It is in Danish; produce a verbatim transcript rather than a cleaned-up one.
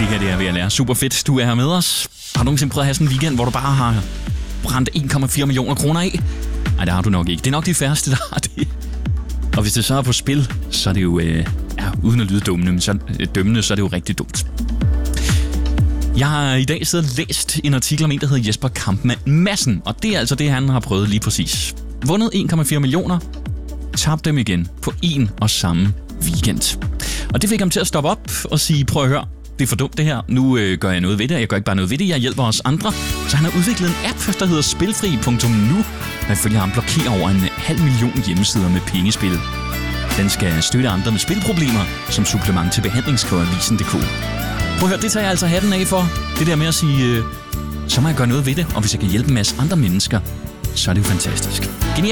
Det her det er ved at lære. Super fedt, du er her med os. Har du nogensinde prøvet at have sådan en weekend, hvor du bare har brændt en komma fire millioner kroner af? Nej, det har du nok ikke. Det er nok de færreste, der har det. Og hvis det så er på spil, så er det jo, øh, ja, uden at lyde dømmende, så, øh, dømmende, så er det jo rigtig dumt. Jeg har i dag siddet og læst en artikel om en, der hedder Jesper Kampmann Madsen, og det er altså det, han har prøvet lige præcis. Vundet en komma fire millioner, tabte dem igen på en og samme weekend. Og det fik ham til at stoppe op og sige, prøv at høre, det er for dumt det her. Nu øh, gør jeg noget ved det, jeg gør ikke bare noget ved det, jeg hjælper os andre. Så han har udviklet en app, der hedder spilfri punktum nu, der ifølge ham blokerer over en halv million hjemmesider med pengespil. Den skal støtte andre med spilproblemer som supplement til behandling, skriver avisen punktum d k. Prøv at høre, det tager jeg altså hatten af for. Det der med at sige, øh, så må jeg gøre noget ved det, og hvis jeg kan hjælpe en masse andre mennesker, så er det jo fantastisk. Genialt.